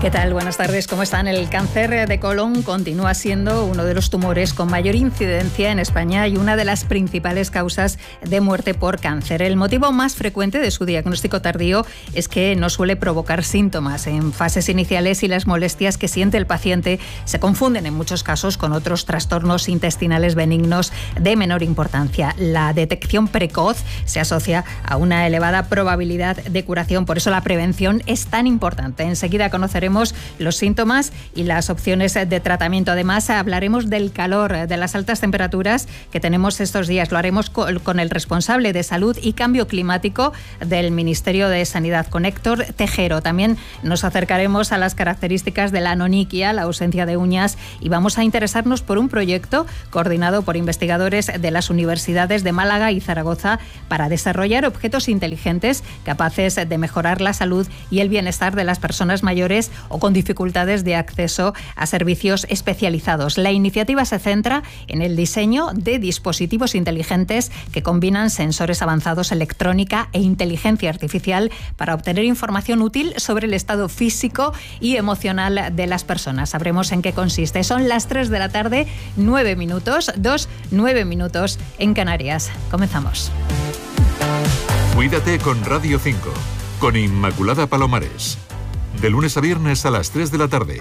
¿Qué tal? Buenas tardes, ¿cómo están? El cáncer de colon continúa siendo uno de los tumores con mayor incidencia en España y una de las principales causas de muerte por cáncer. El motivo más frecuente de su diagnóstico tardío es que no suele provocar síntomas en fases iniciales y las molestias que siente el paciente se confunden en muchos casos con otros trastornos intestinales benignos de menor importancia. La detección precoz se asocia a una elevada probabilidad de curación, por eso la prevención es tan importante. Enseguida conoceremos los síntomas y las opciones de tratamiento. Además, hablaremos del calor, de las altas temperaturas que tenemos estos días. Lo haremos con el responsable de Salud y Cambio Climático del Ministerio de Sanidad, con Héctor Tejero. También nos acercaremos a las características de la anonyquia, la ausencia de uñas, y vamos a interesarnos por un proyecto coordinado por investigadores de las universidades de Málaga y Zaragoza para desarrollar objetos inteligentes capaces de mejorar la salud y el bienestar de las personas mayores o con dificultades de acceso a servicios especializados. La iniciativa se centra en el diseño de dispositivos inteligentes que combinan sensores avanzados, electrónica e inteligencia artificial para obtener información útil sobre el estado físico y emocional de las personas. Sabremos en qué consiste. Son las 3 de la tarde, 9 minutos, 9 minutos en Canarias. Comenzamos. Cuídate con Radio 5, con Inmaculada Palomares. De lunes a viernes a las 3 de la tarde.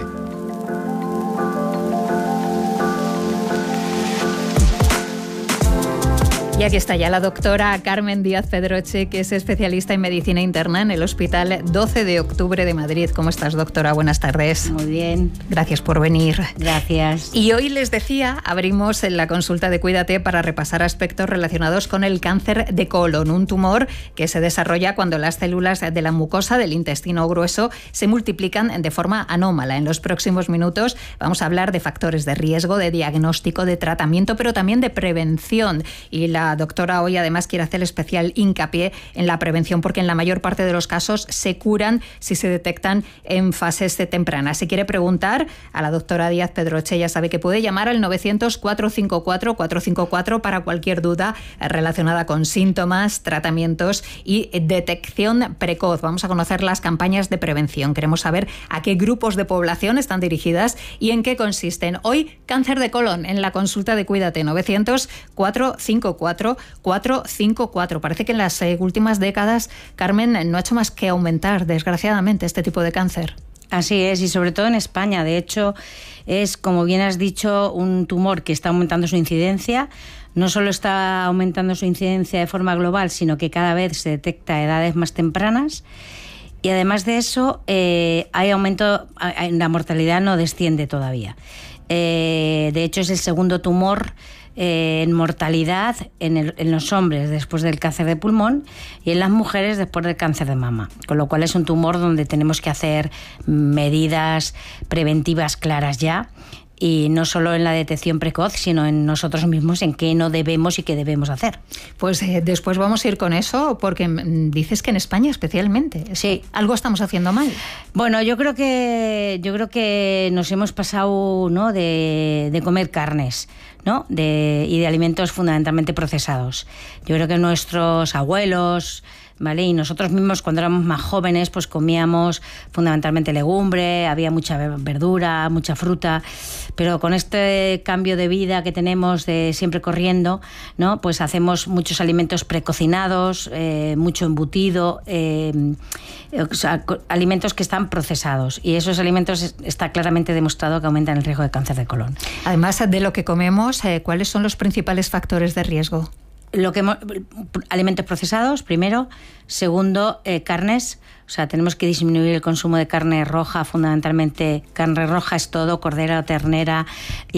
Y aquí está ya la doctora Carmen Díaz Pedroche, que es especialista en medicina interna en el Hospital 12 de Octubre de Madrid. ¿Cómo estás, doctora? Buenas tardes. Muy bien. Gracias por venir. Gracias. Y hoy les decía, abrimos en la consulta de Cuídate para repasar aspectos relacionados con el cáncer de colon, un tumor que se desarrolla cuando las células de la mucosa del intestino grueso se multiplican de forma anómala. En los próximos minutos vamos a hablar de factores de riesgo, de diagnóstico, de tratamiento, pero también de prevención. Y la doctora hoy además quiere hacer especial hincapié en la prevención, porque en la mayor parte de los casos se curan si se detectan en fases tempranas. Si quiere preguntar a la doctora Díaz Pedroche, ya sabe que puede llamar al 900-454-454 para cualquier duda relacionada con síntomas, tratamientos y detección precoz. Vamos a conocer las campañas de prevención. Queremos saber a qué grupos de población están dirigidas y en qué consisten. Hoy, cáncer de colon en la consulta de Cuídate, 900-454-454. Parece que en las últimas décadas, Carmen, no ha hecho más que aumentar, desgraciadamente, este tipo de cáncer. Así es, y sobre todo en España. De hecho, es, como bien has dicho, un tumor que está aumentando su incidencia. No solo está aumentando su incidencia de forma global, sino que cada vez se detecta a edades más tempranas. Y además de eso, hay aumento, la mortalidad no desciende todavía. De hecho, es el segundo tumor en mortalidad en los hombres después del cáncer de pulmón y en las mujeres después del cáncer de mama, con lo cual es un tumor donde tenemos que hacer medidas preventivas claras ya, y no solo en la detección precoz, sino en nosotros mismos, en qué no debemos y qué debemos hacer. Pues después vamos a ir con eso, porque dices que en España especialmente. Sí. ¿Algo estamos haciendo mal? Bueno, yo creo que nos hemos pasado, ¿no?, de comer carnes, ¿no?, y de alimentos fundamentalmente procesados. Yo creo que nuestros abuelos, ¿vale?, y nosotros mismos cuando éramos más jóvenes pues comíamos fundamentalmente legumbre, había mucha verdura, mucha fruta, pero con este cambio de vida que tenemos de siempre corriendo, ¿no?, pues hacemos muchos alimentos precocinados, mucho embutido, o sea, alimentos que están procesados, y esos alimentos está claramente demostrado que aumentan el riesgo de cáncer de colon. Además de lo que comemos, ¿cuáles son los principales factores de riesgo? Alimentos procesados, primero. Segundo, carnes. O sea, tenemos que disminuir el consumo de carne roja, fundamentalmente carne roja es todo, cordera, ternera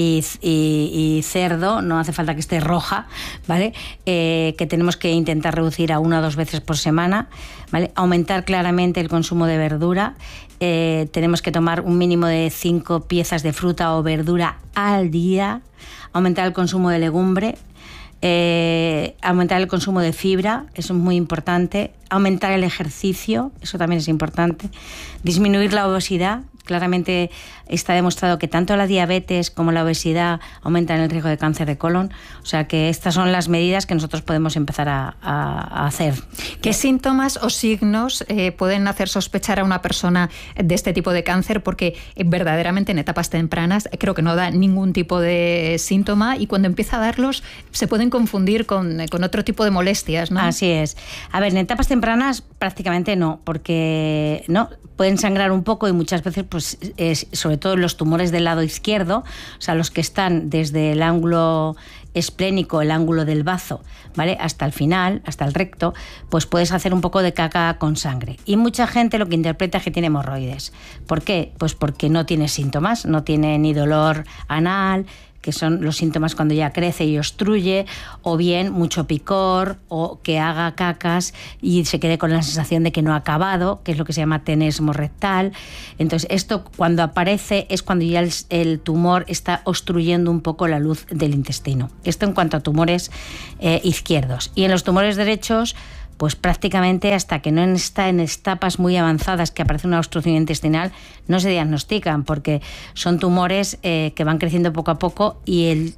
y cerdo, no hace falta que esté roja, ¿vale? Que tenemos que intentar reducir a 1 o 2 veces por semana, ¿vale? Aumentar claramente el consumo de verdura. Tenemos que tomar un mínimo de 5 piezas de fruta o verdura al día. Aumentar el consumo de legumbre. Aumentar el consumo de fibra, eso es muy importante. Aumentar el ejercicio, eso también es importante. Disminuir la obesidad. Claramente está demostrado que tanto la diabetes como la obesidad aumentan el riesgo de cáncer de colon. O sea que estas son las medidas que nosotros podemos empezar a hacer. ¿Qué síntomas o signos pueden hacer sospechar a una persona de este tipo de cáncer? Porque verdaderamente en etapas tempranas creo que no da ningún tipo de síntoma y cuando empieza a darlos se pueden confundir con otro tipo de molestias, ¿no? Así es. A ver, en etapas tempranas prácticamente no, porque no pueden sangrar un poco y muchas veces pues sobre todo los tumores del lado izquierdo, o sea, los que están desde el ángulo esplénico, el ángulo del bazo, ¿vale?, hasta el final, hasta el recto, pues puedes hacer un poco de caca con sangre. Y mucha gente lo que interpreta es que tiene hemorroides. ¿Por qué? Pues porque no tiene síntomas, no tiene ni dolor anal, que son los síntomas cuando ya crece y obstruye, o bien mucho picor, o que haga cacas y se quede con la sensación de que no ha acabado, que es lo que se llama tenesmo rectal. Entonces, esto cuando aparece es cuando ya el tumor está obstruyendo un poco la luz del intestino. Esto en cuanto a tumores izquierdos. Y en los tumores derechos, pues prácticamente hasta que no está en etapas muy avanzadas que aparece una obstrucción intestinal, no se diagnostican, porque son tumores que van creciendo poco a poco y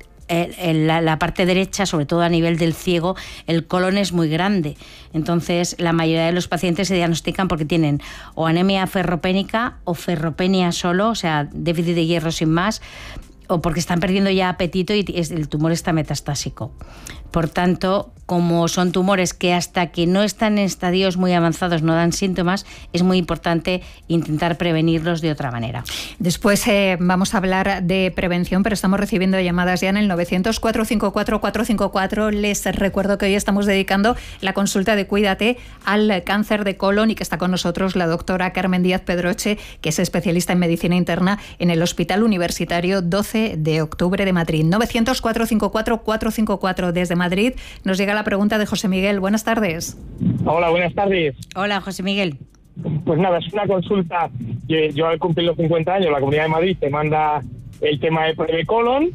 la parte derecha, sobre todo a nivel del ciego, el colon es muy grande. Entonces, la mayoría de los pacientes se diagnostican porque tienen o anemia ferropénica o ferropenia solo, o sea, déficit de hierro sin más, o porque están perdiendo ya apetito y el tumor está metastásico. Por tanto, como son tumores que hasta que no están en estadios muy avanzados no dan síntomas, es muy importante intentar prevenirlos de otra manera. Después vamos a hablar de prevención, pero estamos recibiendo llamadas ya en el 900-454-454. Les recuerdo que hoy estamos dedicando la consulta de Cuídate al cáncer de colon y que está con nosotros la doctora Carmen Díaz Pedroche, que es especialista en medicina interna en el Hospital Universitario 12 de Octubre de Madrid. 900-454-454 desde Madrid. Nos llega la pregunta de José Miguel. Buenas tardes. Hola, buenas tardes. Hola, José Miguel. Pues nada, es una consulta. Yo al cumplir los 50 años, la Comunidad de Madrid te manda el tema de colon.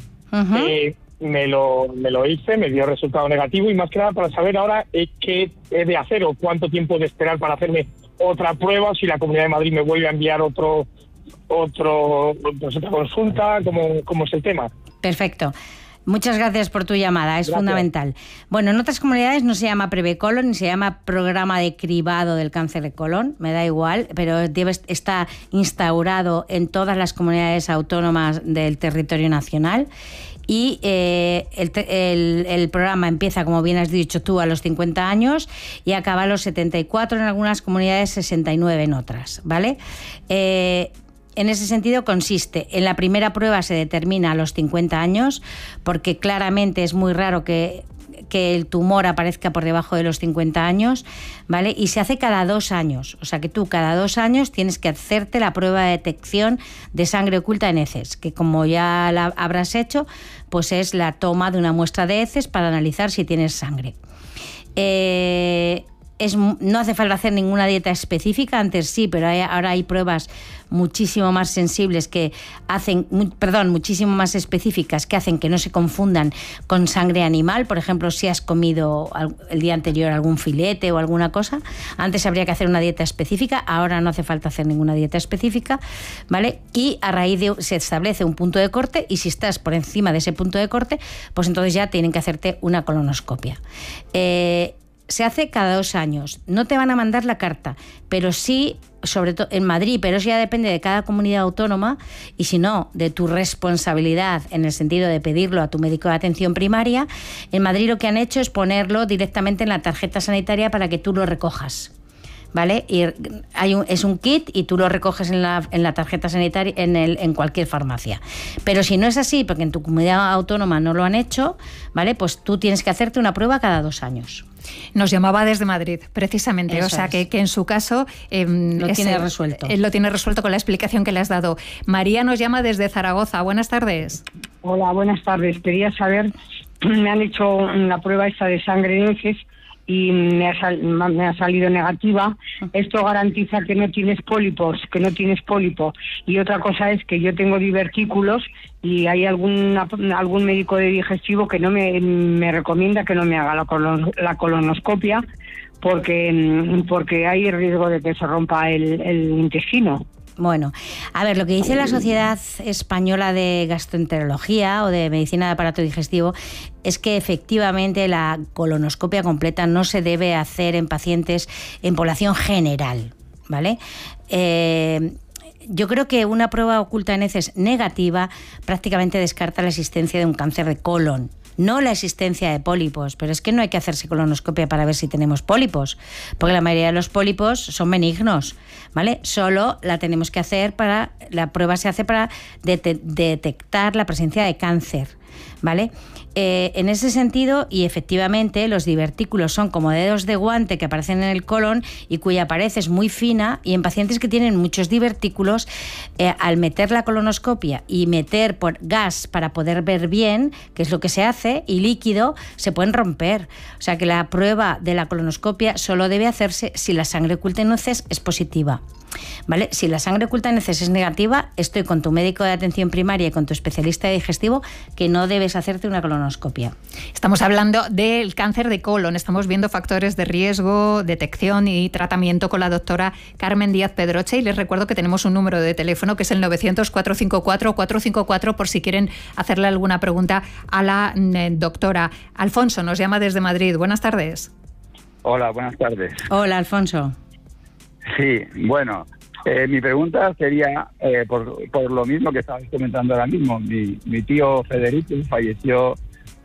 Me lo hice, me dio resultado negativo y más que nada para saber ahora qué he de hacer o cuánto tiempo de esperar para hacerme otra prueba, si la Comunidad de Madrid me vuelve a enviar otra consulta, ¿cómo es el tema? Perfecto. Muchas gracias por tu llamada, es fundamental. Bueno, en otras comunidades no se llama Prevecolon ni se llama Programa de Cribado del Cáncer de Colon, me da igual, pero está instaurado en todas las comunidades autónomas del territorio nacional. Y el programa empieza, como bien has dicho tú, a los 50 años y acaba a los 74 en algunas comunidades, 69 en otras, ¿vale? En ese sentido consiste, en la primera prueba se determina a los 50 años, porque claramente es muy raro que el tumor aparezca por debajo de los 50 años, ¿vale? Y se hace cada 2 años, o sea que tú cada 2 años tienes que hacerte la prueba de detección de sangre oculta en heces, que como ya la habrás hecho, pues es la toma de una muestra de heces para analizar si tienes sangre. No hace falta hacer ninguna dieta específica, antes sí, pero ahora hay pruebas muchísimo más sensibles muchísimo más específicas que hacen que no se confundan con sangre animal. Por ejemplo, si has comido el día anterior algún filete o alguna cosa, antes habría que hacer una dieta específica, ahora no hace falta hacer ninguna dieta específica, ¿vale? Y a raíz de se establece un punto de corte y si estás por encima de ese punto de corte, pues entonces ya tienen que hacerte una colonoscopia. Se hace cada 2 años. No te van a mandar la carta, pero sí, sobre todo en Madrid, pero eso ya depende de cada comunidad autónoma y si no, de tu responsabilidad en el sentido de pedirlo a tu médico de atención primaria. En Madrid lo que han hecho es ponerlo directamente en la tarjeta sanitaria para que tú lo recojas, ¿vale? Y es un kit y tú lo recoges en la tarjeta sanitaria en cualquier farmacia. Pero si no es así, porque en tu comunidad autónoma no lo han hecho, ¿vale? Pues tú tienes que hacerte una prueba cada 2 años. Nos llamaba desde Madrid, precisamente. Eso o sea, es. que en su caso lo tiene resuelto. Lo tiene resuelto con la explicación que le has dado. María nos llama desde Zaragoza. Buenas tardes. Hola, buenas tardes. Quería saber, me han hecho una prueba esta de sangre en heces y me ha salido negativa. Esto garantiza que no tienes pólipo. Y otra cosa es que yo tengo divertículos y hay algún médico de digestivo que no me recomienda que no me haga la colonoscopia porque hay riesgo de que se rompa el intestino. Bueno, a ver, lo que dice la Sociedad Española de Gastroenterología o de Medicina de Aparato Digestivo es que efectivamente la colonoscopia completa no se debe hacer en pacientes en población general, ¿vale? Yo creo que una prueba oculta en heces negativa prácticamente descarta la existencia de un cáncer de colon. No la existencia de pólipos, pero es que no hay que hacerse colonoscopia para ver si tenemos pólipos, porque la mayoría de los pólipos son benignos, ¿vale? Solo la tenemos que hacer la prueba se hace para detectar la presencia de cáncer, ¿vale? En ese sentido, y efectivamente, los divertículos son como dedos de guante que aparecen en el colon y cuya pared es muy fina, y en pacientes que tienen muchos divertículos, al meter la colonoscopia y meter por gas para poder ver bien, que es lo que se hace, y líquido, se pueden romper. O sea que la prueba de la colonoscopia solo debe hacerse si la sangre oculta en heces es positiva. ¿Vale? Si la sangre oculta en heces es negativa, estoy con tu médico de atención primaria y con tu especialista de digestivo que no debes hacerte una colonoscopia. Estamos hablando del cáncer de colon, estamos viendo factores de riesgo, detección y tratamiento con la doctora Carmen Díaz Pedroche, y les recuerdo que tenemos un número de teléfono que es el 900-454-454 por si quieren hacerle alguna pregunta a la doctora. Alfonso nos llama desde Madrid. Buenas tardes. Hola, buenas tardes. Hola, Alfonso. Sí, bueno, mi pregunta sería por lo mismo que estabas comentando ahora mismo. Mi tío Federico falleció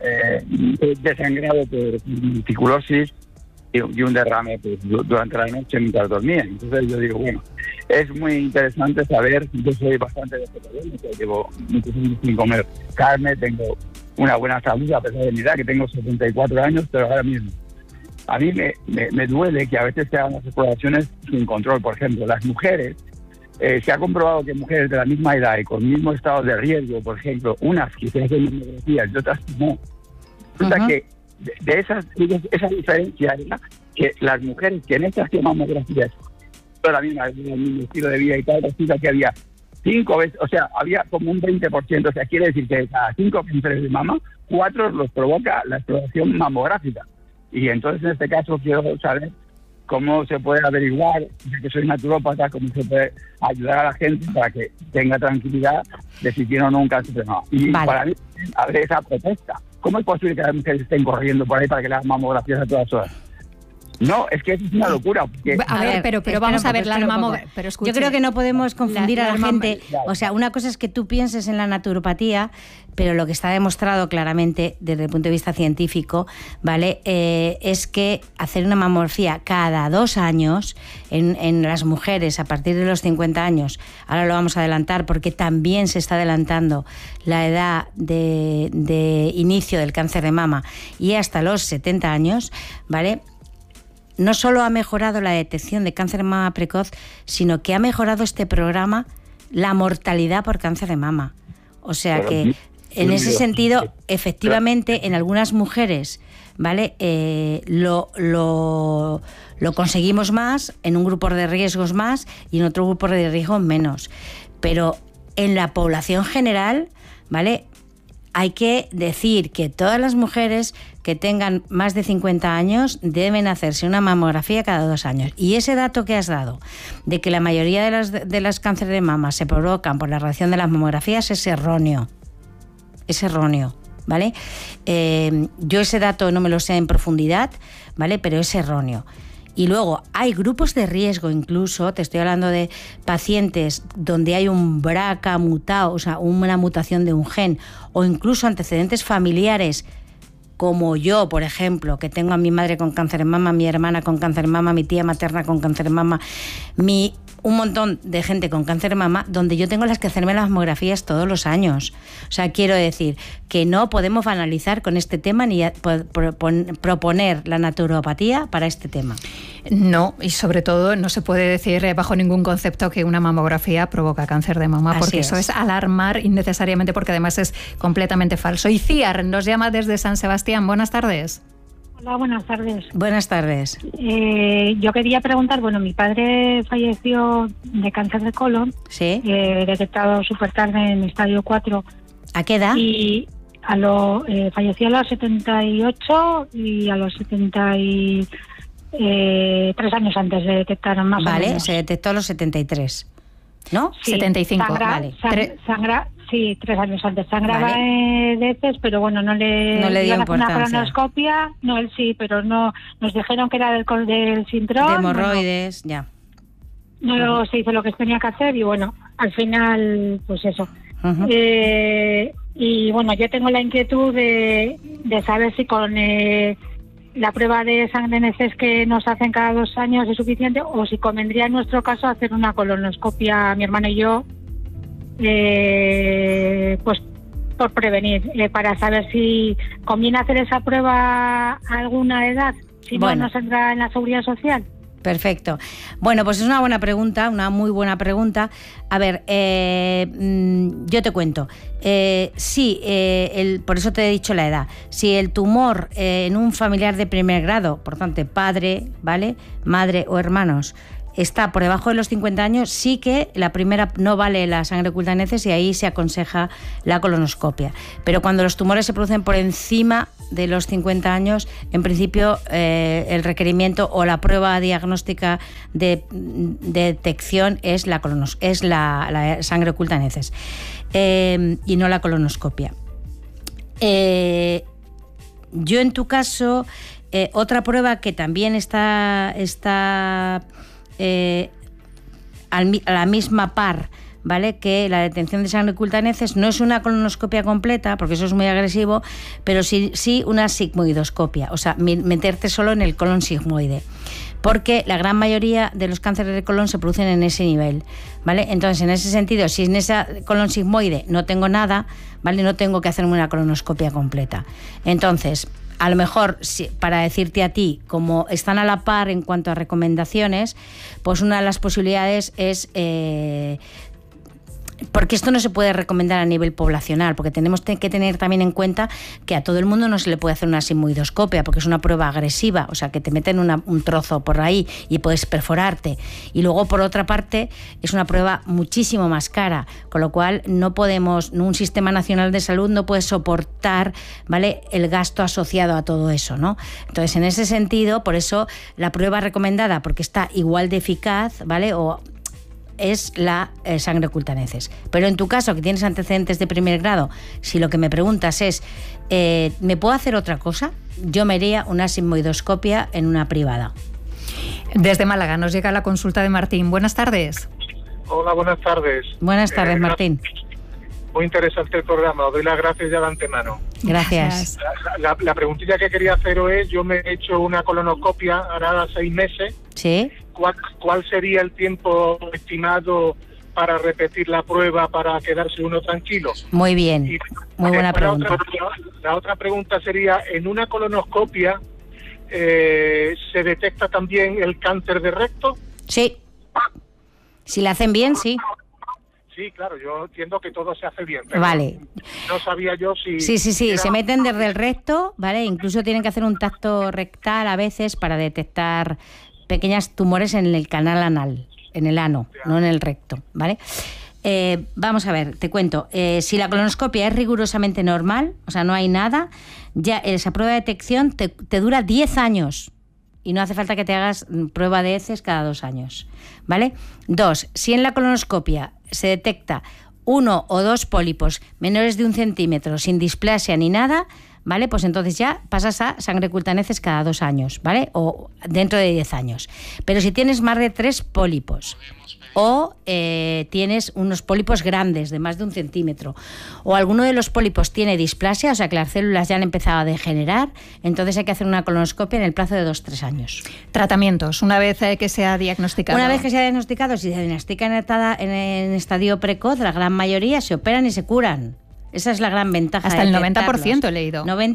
desangrado por multiculosis y un derrame pues, durante la noche mientras dormía. Entonces yo digo, bueno, es muy interesante saber, yo soy bastante vegetariano, llevo muchos años sin comer carne, tengo una buena salud a pesar de mi edad, que tengo 74 años, pero ahora mismo a mí me duele que a veces se hagan las exploraciones sin control. Por ejemplo, las mujeres, se ha comprobado que mujeres de la misma edad y con el mismo estado de riesgo, por ejemplo, unas que se hacen mamografías y otras no. Resulta que de esa diferencia era que las mujeres que en estas mamografías, toda la misma, el mismo estilo de vida y tal, resulta que había 5 veces, o sea, había como un 20%, o sea, quiere decir que a 5 cánceres de mama, 4 los provoca la exploración mamográfica. Y entonces en este caso quiero saber cómo se puede averiguar, ya que soy naturópata, cómo se puede ayudar a la gente para que tenga tranquilidad de si tiene o no un cáncer de mama. Y para mí, habrá esa protesta. ¿Cómo es posible que las mujeres estén corriendo por ahí para que le hagan mamografías a todas horas? No, es que eso es una locura. A ver, pero vamos a ver las mamografías. Yo creo que no podemos confundir a la gente. O sea, una cosa es que tú pienses en la naturopatía, pero lo que está demostrado claramente desde el punto de vista científico, ¿vale? Es que hacer una mamografía cada 2 años en las mujeres a partir de los 50 años, ahora lo vamos a adelantar porque también se está adelantando la edad de inicio del cáncer de mama y hasta los 70 años, ¿vale? No solo ha mejorado la detección de cáncer de mama precoz, sino que ha mejorado este programa la mortalidad por cáncer de mama. O sea que en ese sentido, efectivamente, en algunas mujeres, ¿vale? Lo conseguimos más, en un grupo de riesgos más y en otro grupo de riesgos menos. Pero en la población general, ¿vale? Hay que decir que todas las mujeres que tengan más de 50 años deben hacerse una mamografía cada 2 años. Y ese dato que has dado, de que la mayoría de las cánceres de mama se provocan por la radiación de las mamografías, es erróneo. Es erróneo, ¿vale? Yo ese dato no me lo sé en profundidad, ¿vale? Pero es erróneo. Y luego hay grupos de riesgo, incluso, te estoy hablando de pacientes donde hay un BRCA mutado, o sea, una mutación de un gen, o incluso antecedentes familiares, como yo, por ejemplo, que tengo a mi madre con cáncer de mama, mi hermana con cáncer de mama, mi tía materna con cáncer de mama, un montón de gente con cáncer de mama, donde yo tengo que hacerme las mamografías todos los años. O sea, quiero decir que no podemos banalizar con este tema ni proponer la naturopatía para este tema. No, y sobre todo no se puede decir bajo ningún concepto que una mamografía provoca cáncer de mama, porque eso es alarmar innecesariamente, porque además es completamente falso. Y Ciar nos llama desde San Sebastián. Buenas tardes. Hola, buenas tardes. Buenas tardes. Yo quería preguntar, bueno, mi padre falleció de cáncer de colon, sí, detectado súper tarde en estadio 4. ¿A qué edad? Y falleció a los 78 y a los 73 años antes de detectar más o menos. Vale, se detectó a los 73, ¿no? Sí, 75, vale. Sí, 3 años antes. Sangraba de heces, pero bueno, no le dio iban a hacer una importancia. colonoscopia. No, él sí, pero no. Nos dijeron que era del síndrome. De hemorroides, ya. No se hizo lo que tenía que hacer y bueno, al final, pues eso. Uh-huh. Y bueno, yo tengo la inquietud de saber si con la prueba de sangre en heces que nos hacen cada 2 años es suficiente o si convendría en nuestro caso hacer una colonoscopia, mi hermano y yo, pues por prevenir, para saber si conviene hacer esa prueba a alguna edad, si no nos entra en la seguridad social. Perfecto. Bueno, pues es una buena pregunta, una muy buena pregunta. A ver, yo te cuento. Por eso te he dicho la edad. Si el tumor en un familiar de primer grado, por tanto, padre, ¿vale?, madre o hermanos, está por debajo de los 50 años, sí que la primera no vale la sangre oculta en heces y ahí se aconseja la colonoscopia. Pero cuando los tumores se producen por encima de los 50 años, en principio el requerimiento o la prueba diagnóstica de detección es la sangre oculta en heces y no la colonoscopia. Yo en tu caso, otra prueba que también está a la misma par, ¿vale?, que la detección de sangre oculta en heces, no es una colonoscopia completa, porque eso es muy agresivo, pero sí una sigmoidoscopia, o sea, meterte solo en el colon sigmoide, porque la gran mayoría de los cánceres de colon se producen en ese nivel, ¿vale? Entonces, en ese sentido, si en esa colon sigmoide no tengo nada, ¿vale?, no tengo que hacerme una colonoscopia completa. Entonces, a lo mejor, para decirte a ti, como están a la par en cuanto a recomendaciones, pues una de las posibilidades es... porque esto no se puede recomendar a nivel poblacional, porque tenemos que tener también en cuenta que a todo el mundo no se le puede hacer una sigmoidoscopia, porque es una prueba agresiva, o sea, que te meten un trozo por ahí y puedes perforarte. Y luego, por otra parte, es una prueba muchísimo más cara, con lo cual un sistema nacional de salud no puede soportar, ¿vale?, el gasto asociado a todo eso, ¿no? Entonces, en ese sentido, por eso la prueba recomendada, porque está igual de eficaz, ¿vale?, es la sangre oculta en heces. Pero en tu caso, que tienes antecedentes de primer grado, si lo que me preguntas es ¿me puedo hacer otra cosa?, yo me haría una sigmoidoscopia en una privada. Desde Málaga nos llega la consulta de Martín. Buenas tardes. Hola, buenas tardes. Buenas tardes, Martín. Muy interesante el programa, os doy las gracias ya de antemano. Gracias. La preguntilla que quería haceros es, yo me he hecho una colonoscopia hará 6 meses. Sí. ¿Cuál sería el tiempo estimado para repetir la prueba para quedarse uno tranquilo? Muy bien, muy buena pregunta. La otra pregunta sería, ¿en una colonoscopia se detecta también el cáncer de recto? Sí. Si la hacen bien, sí. Sí, claro, yo entiendo que todo se hace bien. Vale. No sabía yo si... Sí, se meten desde el recto, ¿vale? Incluso tienen que hacer un tacto rectal a veces para detectar pequeños tumores en el canal anal, en el ano, no en el recto, ¿vale? Vamos a ver, te cuento. Si la colonoscopia es rigurosamente normal, o sea, no hay nada, ya esa prueba de detección te dura 10 años. Y no hace falta que te hagas prueba de heces cada 2 años, ¿vale? 2, si en la colonoscopia se detecta 1 o 2 pólipos menores de 1 centímetro sin displasia ni nada, ¿vale?, pues entonces ya pasas a sangre oculta en heces cada 2 años, ¿vale?, o dentro de 10 años. Pero si tienes más de 3 pólipos o tienes unos pólipos grandes de más de 1 centímetro o alguno de los pólipos tiene displasia, o sea que las células ya han empezado a degenerar, entonces hay que hacer una colonoscopia en el plazo de 2-3 años. Tratamientos, una vez que se ha diagnosticado. Una vez que se ha diagnosticado, si se diagnostica en estadio precoz, la gran mayoría se operan y se curan. Esa es la gran ventaja. Hasta el 90% he leído. 90%.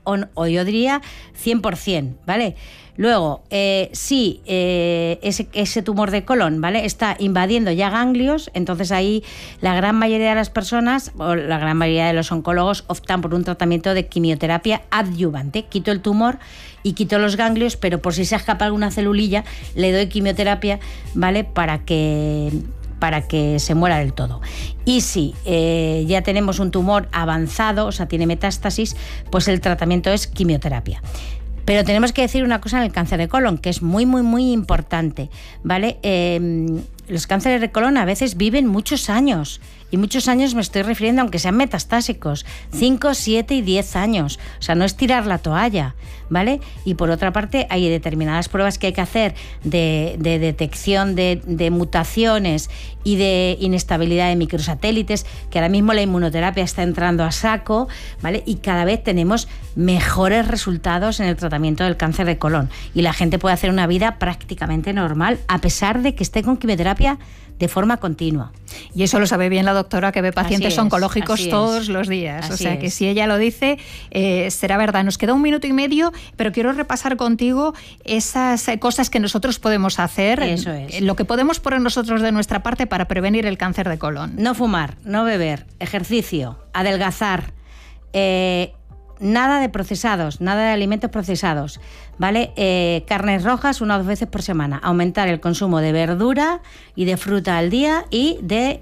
o yo diría 100%, ¿vale? Luego, si ese tumor de colon, ¿vale?, está invadiendo ya ganglios, entonces ahí la gran mayoría de las personas, o la gran mayoría de los oncólogos, optan por un tratamiento de quimioterapia adyuvante. Quito el tumor y quito los ganglios, pero por si se escapa alguna celulilla, le doy quimioterapia, ¿vale?, para que se muera del todo. Y si ya tenemos un tumor avanzado, o sea, tiene metástasis, pues el tratamiento es quimioterapia. Pero tenemos que decir una cosa en el cáncer de colon, que es muy, muy, muy importante, ¿vale? Los cánceres de colon a veces viven muchos años, y muchos años me estoy refiriendo, aunque sean metastásicos, 5, 7 y 10 años. O sea, no es tirar la toalla, ¿vale? Y por otra parte, hay determinadas pruebas que hay que hacer de detección de mutaciones y de inestabilidad de microsatélites, que ahora mismo la inmunoterapia está entrando a saco, ¿vale? Y cada vez tenemos mejores resultados en el tratamiento del cáncer de colon. Y la gente puede hacer una vida prácticamente normal, a pesar de que esté con quimioterapia de forma continua. Y eso lo sabe bien la doctora, que ve pacientes oncológicos todos los días. O sea que si ella lo dice, será verdad. Nos queda 1 minuto y medio, pero quiero repasar contigo esas cosas que nosotros podemos hacer, eso es, lo que podemos poner nosotros de nuestra parte para prevenir el cáncer de colon. No fumar, no beber, ejercicio, adelgazar, nada de procesados, nada de alimentos procesados, ¿vale? Carnes rojas 1 o 2 veces por semana. Aumentar el consumo de verdura y de fruta al día y de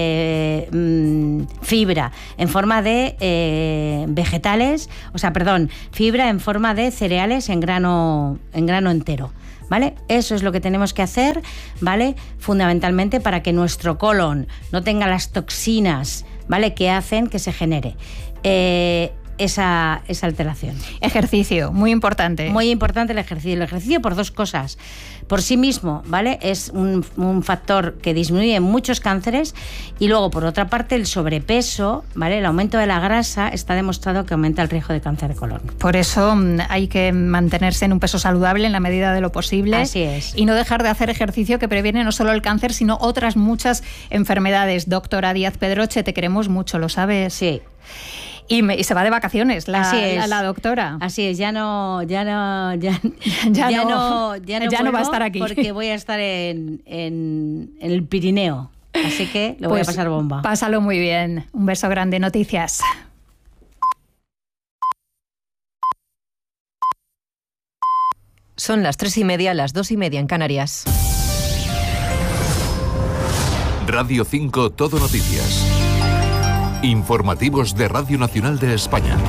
fibra en forma de vegetales, fibra en forma de cereales en grano entero, ¿vale? Eso es lo que tenemos que hacer, ¿vale?, fundamentalmente para que nuestro colon no tenga las toxinas, ¿vale?, que hacen que se genere esa alteración. Ejercicio, muy importante. Muy importante el ejercicio. El ejercicio por 2 cosas. Por sí mismo, ¿vale?, es un factor que disminuye muchos cánceres, y luego, por otra parte, el sobrepeso, ¿vale?, el aumento de la grasa está demostrado que aumenta el riesgo de cáncer de colon. Por eso hay que mantenerse en un peso saludable en la medida de lo posible. Así es. Y no dejar de hacer ejercicio, que previene no solo el cáncer, sino otras muchas enfermedades. Doctora Díaz Pedroche, te queremos mucho, ¿lo sabes? Sí. Y se va de vacaciones la doctora. Así es, ya no va a estar aquí. Porque voy a estar en el Pirineo. Así que lo voy a pasar bomba. Pásalo muy bien. Un beso grande. Noticias. Son las 3:30, las 2:30 en Canarias. Radio 5 Todo Noticias. Informativos de Radio Nacional de España.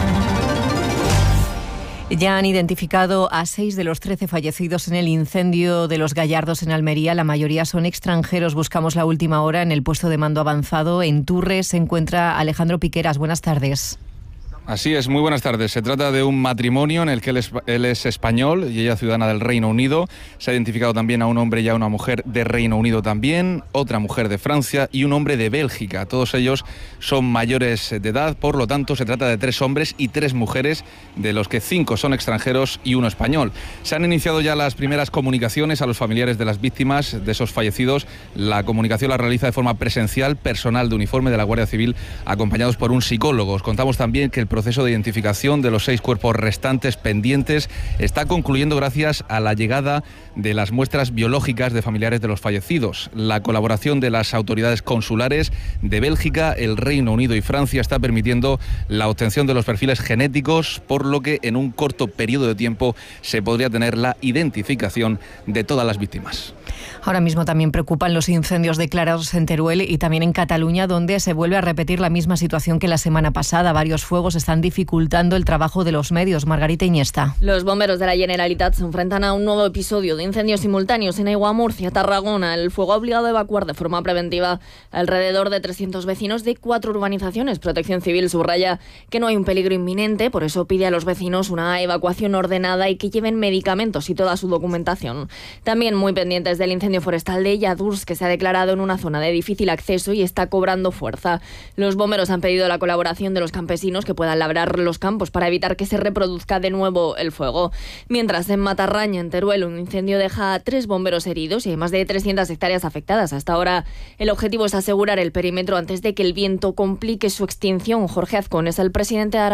Ya han identificado a 6 de los 13 fallecidos en el incendio de Los Gallardos en Almería. La mayoría son extranjeros. Buscamos la última hora en el puesto de mando avanzado. En Turres se encuentra Alejandro Piqueras. Buenas tardes. Así es, muy buenas tardes. Se trata de un matrimonio en el que él es español y ella ciudadana del Reino Unido. Se ha identificado también a un hombre y a una mujer de Reino Unido también, otra mujer de Francia y un hombre de Bélgica. Todos ellos son mayores de edad, por lo tanto se trata de 3 hombres y 3 mujeres, de los que 5 son extranjeros y 1 español. Se han iniciado ya las primeras comunicaciones a los familiares de las víctimas, de esos fallecidos. La comunicación la realiza de forma presencial personal de uniforme de la Guardia Civil, acompañados por un psicólogo. Os contamos también que el proceso de identificación de los 6 cuerpos restantes pendientes está concluyendo gracias a la llegada de las muestras biológicas de familiares de los fallecidos. La colaboración de las autoridades consulares de Bélgica, el Reino Unido y Francia está permitiendo la obtención de los perfiles genéticos, por lo que en un corto periodo de tiempo se podría tener la identificación de todas las víctimas. Ahora mismo también preocupan los incendios declarados en Teruel y también en Cataluña, donde se vuelve a repetir la misma situación que la semana pasada. Varios fuegos están dificultando el trabajo de los medios. Margarita Iniesta. Los bomberos de la Generalitat se enfrentan a un nuevo episodio de incendios simultáneos en Aigua, Murcia, Tarragona. El fuego ha obligado a evacuar de forma preventiva alrededor de 300 vecinos de 4 urbanizaciones. Protección Civil subraya que no hay un peligro inminente, por eso pide a los vecinos una evacuación ordenada y que lleven medicamentos y toda su documentación. También muy pendientes del incendio forestal de Lladurs, que se ha declarado en una zona de difícil acceso y está cobrando fuerza. Los bomberos han pedido la colaboración de los campesinos que puedan labrar los campos para evitar que se reproduzca de nuevo el fuego. Mientras, en Matarraña, en Teruel, un incendio deja a 3 bomberos heridos y hay más de 300 hectáreas afectadas. Hasta ahora, el objetivo es asegurar el perímetro antes de que el viento complique su extinción. Jorge Azcón es el presidente de Aragón.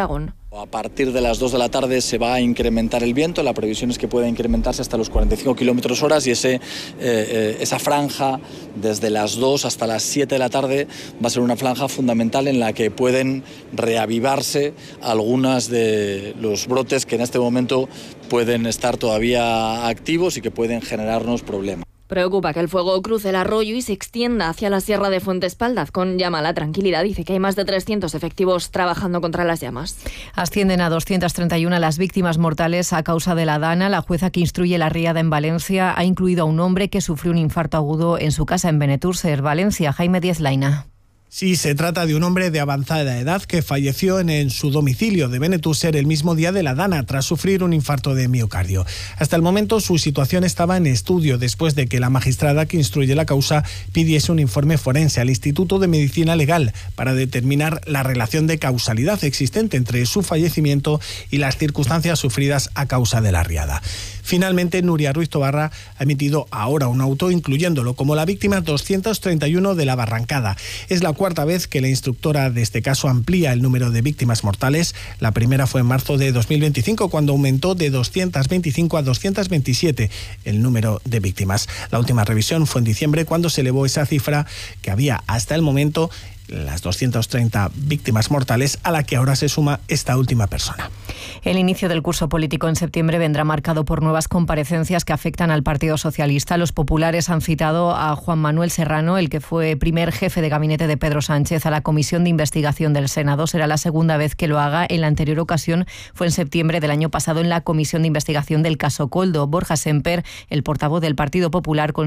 A partir de las 2 de la tarde se va a incrementar el viento, la previsión es que pueda incrementarse hasta los 45 km/h y esa franja desde las 2 hasta las 7 de la tarde va a ser una franja fundamental en la que pueden reavivarse algunas de los brotes que en este momento pueden estar todavía activos y que pueden generarnos problemas. Preocupa que el fuego cruce el arroyo y se extienda hacia la sierra de Fuentespaldaz. Con llama a la tranquilidad, dice que hay más de 300 efectivos trabajando contra las llamas. Ascienden a 231 las víctimas mortales a causa de la dana. La jueza que instruye la riada en Valencia ha incluido a un hombre que sufrió un infarto agudo en su casa en Benetúrser, Valencia. Jaime Díez Laina. Sí, se trata de un hombre de avanzada edad que falleció en su domicilio de Benetúrser el mismo día de la dana tras sufrir un infarto de miocardio. Hasta el momento su situación estaba en estudio después de que la magistrada que instruye la causa pidiese un informe forense al Instituto de Medicina Legal para determinar la relación de causalidad existente entre su fallecimiento y las circunstancias sufridas a causa de la riada. Finalmente, Nuria Ruiz Tobarra ha emitido ahora un auto incluyéndolo como la víctima 231 de la Barrancada. Es la cuarta vez que la instructora de este caso amplía el número de víctimas mortales. La primera fue en marzo de 2025, cuando aumentó de 225 a 227 el número de víctimas. La última revisión fue en diciembre, cuando se elevó esa cifra que había hasta el momento, las 230 víctimas mortales, a la que ahora se suma esta última persona. El inicio del curso político en septiembre vendrá marcado por nuevas comparecencias que afectan al Partido Socialista. Los populares han citado a Juan Manuel Serrano, el que fue primer jefe de gabinete de Pedro Sánchez, a la Comisión de Investigación del Senado. Será la segunda vez que lo haga. En la anterior ocasión fue en septiembre del año pasado en la Comisión de Investigación del caso Koldo. Borja Semper, el portavoz del Partido Popular,